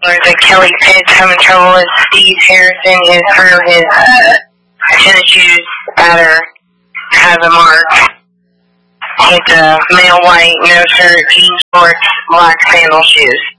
Or the Kelly Pitts having trouble with Steve Harrison, who threw his tennis shoes at her, has a mark. He's a male white, no shirt, jean shorts, black sandal shoes.